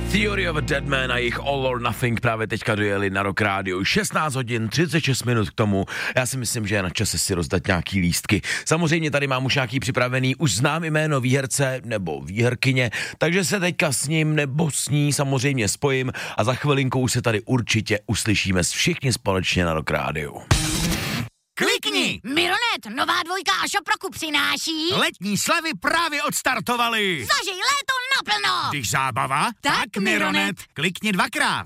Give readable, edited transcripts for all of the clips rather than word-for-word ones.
Theory of a Dead Man a jejich All or Nothing právě teďka dojeli na Rock Radio. 16 hodin, 36 minut k tomu. Já si myslím, že je na čase si rozdat nějaký lístky. Samozřejmě tady mám už nějaký připravený, už znám jméno výherce nebo výherkyně, takže se teďka s ním nebo s ní samozřejmě spojím a za chvilinku už se tady určitě uslyšíme všichni společně na Rock Radio. Klikni! Mironet, nová dvojka a Šoproku přináší. Letní slevy právě odstartovaly. Zažij léto naplno. Když zábava, Tak Mironet. Klikni 2krát.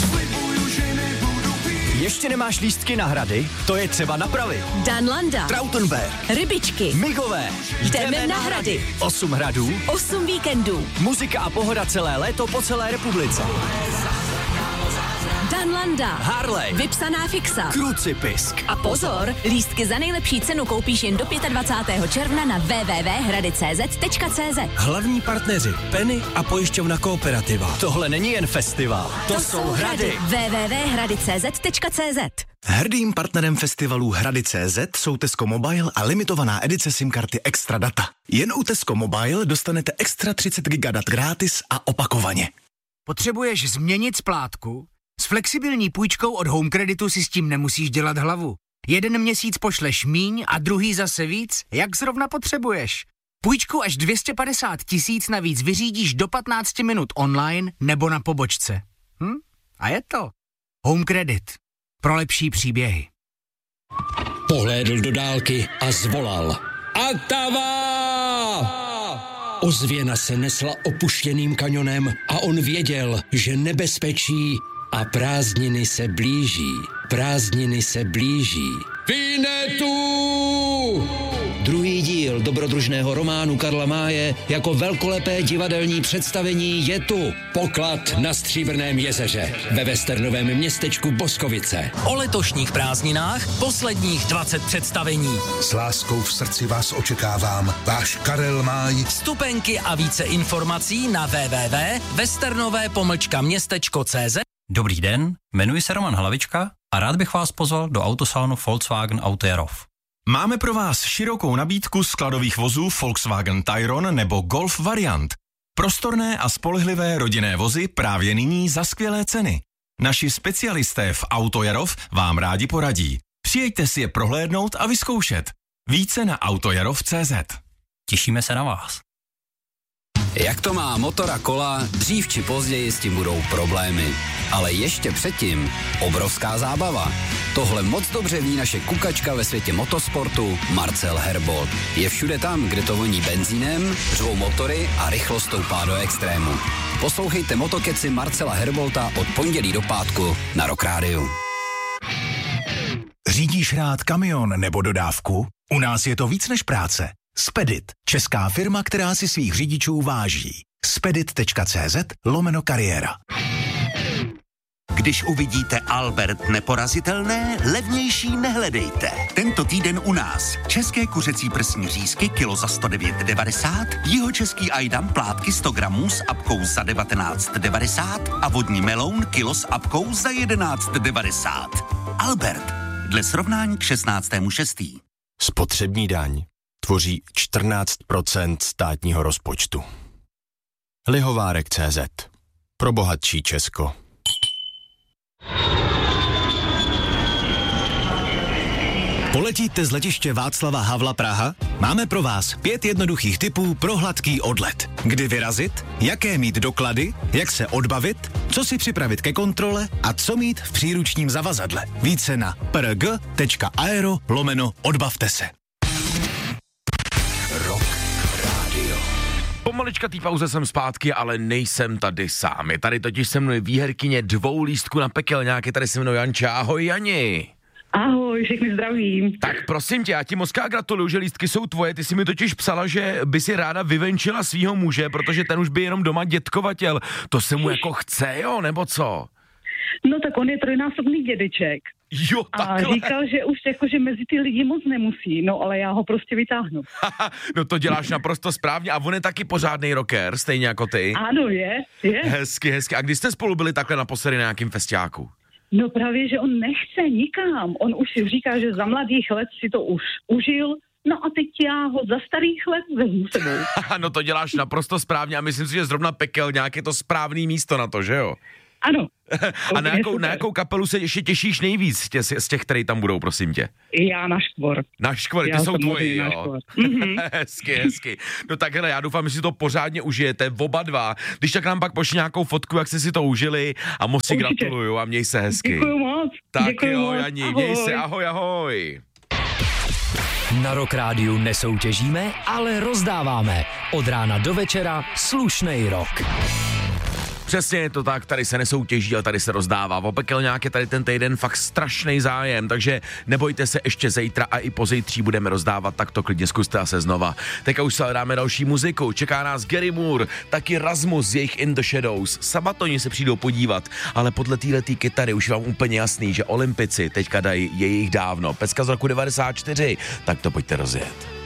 Ještě nemáš lístky na hrady? To je třeba napravit. Danlanda, Trautenberg, Rybičky, Migové. jdeme na hrady. 8 hradů, 8 víkendů. muzika a pohoda celé léto po celé republice. Danlanda, Harley, vypsaná fixa. Krucipisk. A pozor, lístky za nejlepší cenu koupíš jen do 25. června na www.hradicz.cz. Hlavní partneři Penny a pojišťovna Kooperativa. Tohle není jen festival, to jsou hrady. www.hradicz.cz. Hrdým partnerem festivalu Hrady.cz jsou Tesco Mobile a limitovaná edice SIM karty Extra Data. Jen u Tesco Mobile dostanete extra 30 GB dat gratis a opakovaně. Potřebuješ změnit splátku? S flexibilní půjčkou od Home Creditu si s tím nemusíš dělat hlavu. Jeden měsíc pošleš míň a druhý zase víc, jak zrovna potřebuješ. Půjčku až 250 000 navíc vyřídíš do 15 minut online nebo na pobočce. A je to Home Credit. Pro lepší příběhy. Pohlédl do dálky a zvolal. Atava! Ozvěna se nesla opuštěným kanionem a on věděl, že nebezpečí a prázdniny se blíží. Prázdniny se blíží. Vinetu! Druhý díl dobrodružného románu Karla Máje jako velkolepé divadelní představení je tu. Poklad na Stříbrném jezeře ve westernovém městečku Boskovice. O letošních prázdninách posledních 20 představení. S láskou v srdci vás očekávám. Váš Karel Máj. Vstupenky a více informací na www.westernové-městečko.cz. Dobrý den, jmenuji se Roman Hlavička a rád bych vás pozval do autosalonu Volkswagen Auto Jarov. Máme pro vás širokou nabídku skladových vozů Volkswagen Tayron nebo Golf variant. Prostorné a spolehlivé rodinné vozy právě nyní za skvělé ceny. Naši specialisté v Auto Jarov vám rádi poradí. Přijeďte si je prohlédnout a vyzkoušet. Více na autojarov.cz. Těšíme se na vás. Jak to má motor a kola, dřív či později s tím budou problémy. Ale ještě předtím obrovská zábava. Tohle moc dobře ví naše kukačka ve světě motosportu Marcel Herbold. Je všude tam, kde to voní benzínem, řvou motory a rychlost stoupá do extrému. Poslouchejte Motokeci Marcela Herbolta od pondělí do pátku na Rock Radio. Řídíš rád kamion nebo dodávku? U nás je to víc než práce. Spedit, česká firma, která si svých řidičů váží. Spedit.cz/kariéra. Když uvidíte Albert neporazitelné, levnější nehledejte. Tento týden u nás. České kuřecí prsní řízky kilo za 109,90, jihočeský ajdam plátky 100 gramů s apkou za 19,90 a vodní meloun kilo s apkou za 11,90. Albert, dle srovnání k 16.6. Spotřební daň tvoří 14% státního rozpočtu. Lihovárek.cz. Pro bohatší Česko. Poletíte z letiště Václava Havla Praha? Máme pro vás 5 jednoduchých tipů pro hladký odlet. Kdy vyrazit, jaké mít doklady, jak se odbavit, co si připravit ke kontrole a co mít v příručním zavazadle. Více na prg.aero/odbavte se. Rock Radio. Po maličkatý pauze jsem zpátky, ale nejsem tady sám. Je tady totiž se mnou výherkyně 2 lístků na pekelňák, je tady se mnou Janča. Ahoj Jani. Ahoj, všechny zdravím. Tak prosím tě, já ti moc gratuluju, že lístky jsou tvoje. Ty jsi mi totiž psala, že by si ráda vyvenčila svýho muže, protože ten už by jenom doma dětkovatěl. To se mu jako chce, jo, nebo co? No tak on je trojnásobný dědeček. Jo, takhle. A říkal, že už jakože mezi ty lidi moc nemusí, no ale já ho prostě vytáhnu. No to děláš naprosto správně a on je taky pořádnej rocker, stejně jako ty. Ano, je. Hezky. A kdy jste spolu byli takhle naposledy na nějakým festiáku? No právě, že on nechce nikam. On už si říká, že za mladých let si to už užil, No a teď já ho za starých let vezmu sebou. No to děláš naprosto správně a myslím si, že zrovna Pekel nějaké to správný místo na to, že jo? Ano. A na jakou kapelu se ještě těšíš nejvíc z těch, které tam budou, prosím tě? Já na Škvor. Na Škvor, ty jsou tvoji, jo? Hezky. No tak hele, já doufám, že si to pořádně užijete, oba dva. Když tak nám pak pošli nějakou fotku, jak jste si to užili a moc si gratuluju a měj se hezky. Děkuju moc. Tak Děkuju jo, moc. Jani, Ahoj. měj se, ahoj. Na Rock Rádiu nesoutěžíme, ale rozdáváme. Od rána do večera slušnej rock. Přesně je to tak, tady se nesoutěží, ale tady se rozdává. O Pekelňák je tady ten týden fakt strašný zájem, takže nebojte se, ještě zítra a i pozítří budeme rozdávat, tak to klidně zkuste a se znova. Teďka už se dáme další muziku, čeká nás Gary Moore, taky Rasmus z jejich In the Shadows. Sabatoni se přijdou podívat, ale podle této kytary už je vám úplně jasný, že Olympici teďka dají jejich dávno. Pecka z roku 94, tak to pojďte rozjet.